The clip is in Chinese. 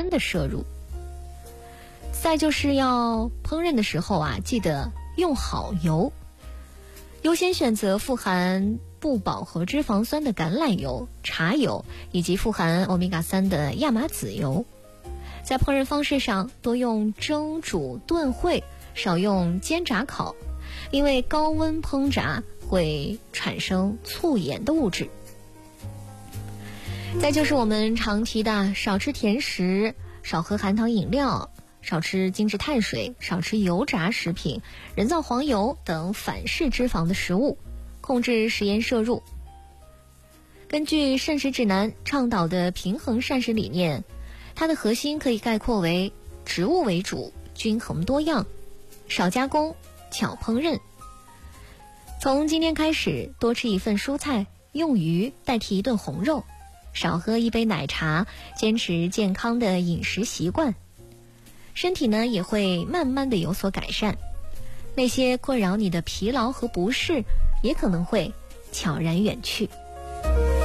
天的摄入。再就是要烹饪的时候啊，记得用好油，优先选择富含不饱和脂肪酸的橄榄油、茶油以及富含欧米伽3的亚麻籽油。在烹饪方式上，多用蒸、煮、炖烩，少用煎、炸、烤，因为高温烹炸会产生促盐的物质。再就是我们常提的少吃甜食，少喝含糖饮料，少吃精致碳水，少吃油炸食品、人造黄油等反式脂肪的食物，控制食盐摄入。根据膳食指南倡导的平衡膳食理念，它的核心可以概括为植物为主，均衡多样，少加工，巧烹饪。从今天开始，多吃一份蔬菜，用鱼代替一顿红肉，少喝一杯奶茶，坚持健康的饮食习惯，身体呢也会慢慢的有所改善，那些困扰你的疲劳和不适也可能会悄然远去。